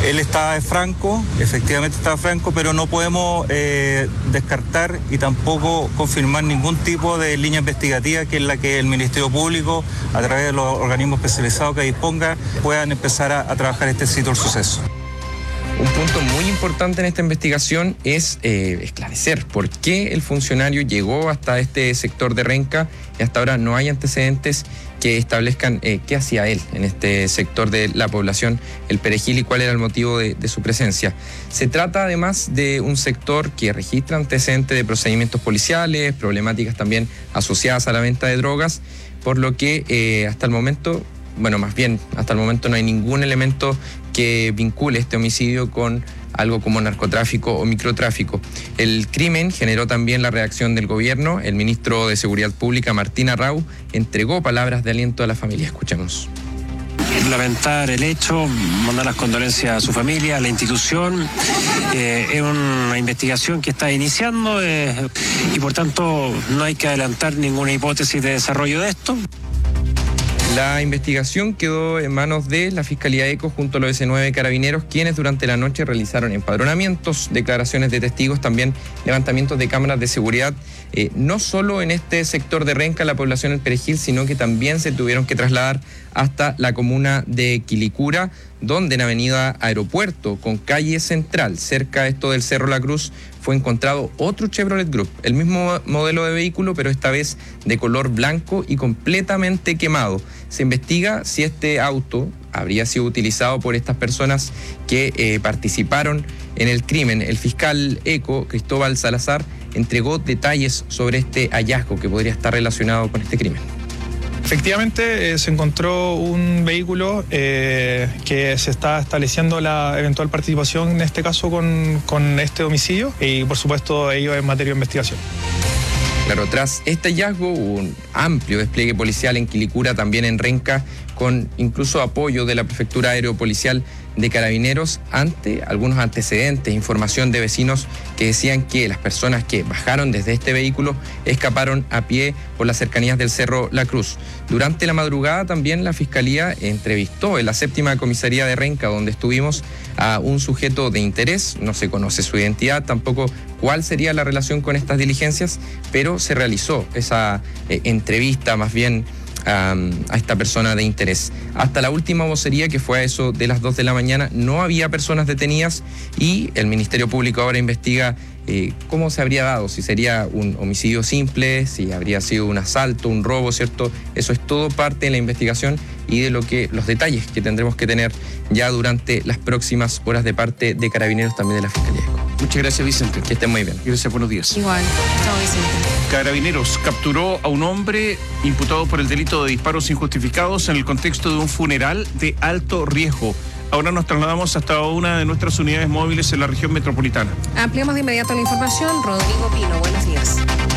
Él estaba de franco, efectivamente estaba franco, pero no podemos descartar y tampoco confirmar ningún tipo de línea investigativa que es la que el Ministerio Público, a través de los organismos especializados que disponga, puedan empezar a trabajar este sitio del suceso. Un punto muy importante en esta investigación es esclarecer por qué el funcionario llegó hasta este sector de Renca y hasta ahora no hay antecedentes que establezcan qué hacía él en este sector de la población, el Perejil, y cuál era el motivo de su presencia. Se trata además de un sector que registra antecedentes de procedimientos policiales, problemáticas también asociadas a la venta de drogas, por lo que hasta el momento no hay ningún elemento que vincule este homicidio con algo como narcotráfico o microtráfico. El crimen generó también la reacción del gobierno. El ministro de Seguridad Pública, Martín Arrau, entregó palabras de aliento a la familia. Escuchemos. Lamentar el hecho, mandar las condolencias a su familia, a la institución. Es una investigación que está iniciando y por tanto no hay que adelantar ninguna hipótesis de desarrollo de esto. La investigación quedó en manos de la Fiscalía ECO junto a los S9 Carabineros, quienes durante la noche realizaron empadronamientos, declaraciones de testigos, también levantamientos de cámaras de seguridad, no solo en este sector de Renca, la población del Perejil, sino que también se tuvieron que trasladar hasta la comuna de Quilicura, donde en avenida Aeropuerto, con calle Central, cerca de esto del Cerro La Cruz, fue encontrado otro Chevrolet Group, el mismo modelo de vehículo, pero esta vez de color blanco y completamente quemado. Se investiga si este auto habría sido utilizado por estas personas que participaron en el crimen. El fiscal ECO, Cristóbal Salazar, entregó detalles sobre este hallazgo que podría estar relacionado con este crimen. Efectivamente, se encontró un vehículo que se está estableciendo la eventual participación, en este caso, con este homicidio, y por supuesto ello es materia de investigación. Claro, tras este hallazgo hubo un amplio despliegue policial en Quilicura, también en Renca, con incluso apoyo de la Prefectura Aeropolicial de Carabineros ante algunos antecedentes, información de vecinos que decían que las personas que bajaron desde este vehículo escaparon a pie por las cercanías del Cerro La Cruz. Durante la madrugada también la Fiscalía entrevistó en la 7ª Comisaría de Renca, donde estuvimos, a un sujeto de interés. No se conoce su identidad, tampoco cuál sería la relación con estas diligencias, pero se realizó esa entrevista más bien a esta persona de interés. Hasta la última vocería, que fue a eso de las 2 de la mañana, no había personas detenidas y el Ministerio Público ahora investiga cómo se habría dado, si sería un homicidio simple, si habría sido un asalto, un robo, ¿cierto? Eso es todo parte de la investigación y de los detalles que tendremos que tener ya durante las próximas horas de parte de Carabineros, también de la Fiscalía. Muchas gracias, Vicente. Que estén muy bien. Gracias, buenos días. Igual, chao, Vicente. Carabineros capturó a un hombre imputado por el delito de disparos injustificados en el contexto de un funeral de alto riesgo. Ahora nos trasladamos hasta una de nuestras unidades móviles en la región metropolitana. Ampliamos de inmediato la información. Rodrigo Pino, buenos días.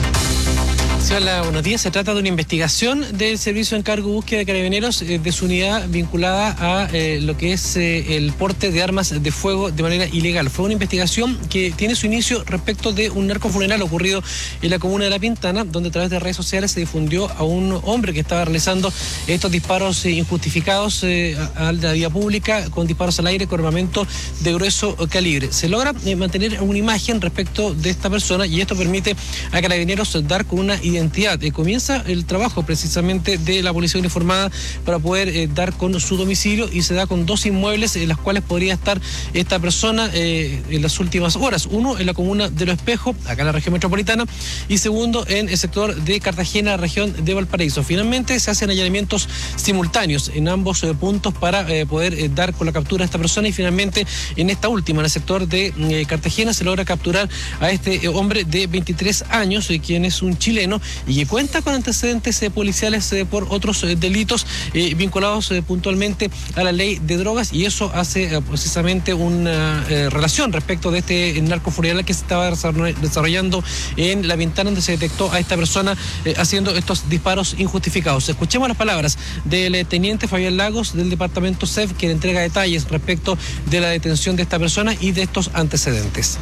Sí, hola, buenos días. Se trata de una investigación del Servicio de Encargo y Búsqueda de Carabineros de su unidad vinculada a lo que es el porte de armas de fuego de manera ilegal. Fue una investigación que tiene su inicio respecto de un narcofuneral ocurrido en la comuna de La Pintana, donde a través de redes sociales se difundió a un hombre que estaba realizando estos disparos injustificados a la vía pública, con disparos al aire con armamento de grueso calibre. Se logra mantener una imagen respecto de esta persona y esto permite a Carabineros dar con una identidad. Comienza el trabajo precisamente de la policía uniformada para poder dar con su domicilio y se da con 2 inmuebles en las cuales podría estar esta persona en las últimas horas. Uno en la comuna de Los Espejos, acá en la región metropolitana, y segundo en el sector de Cartagena, región de Valparaíso. Finalmente se hacen allanamientos simultáneos en ambos puntos para poder dar con la captura de esta persona y finalmente en esta última, en el sector de Cartagena, se logra capturar a este hombre de 23 años, quien es un chileno y que cuenta con antecedentes policiales por otros delitos vinculados puntualmente a la ley de drogas, y eso hace precisamente una relación respecto de este narcofuneral que se estaba desarrollando en La Pintana, donde se detectó a esta persona haciendo estos disparos injustificados. Escuchemos las palabras del teniente Fabián Lagos del departamento SEF, quien entrega detalles respecto de la detención de esta persona y de estos antecedentes.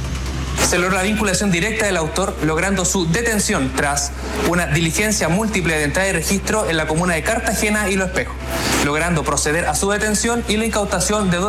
Se logró la vinculación directa del autor, logrando su detención tras una diligencia múltiple de entrada y registro en la comuna de Cartagena y Los Espejos, logrando proceder a su detención y la incautación de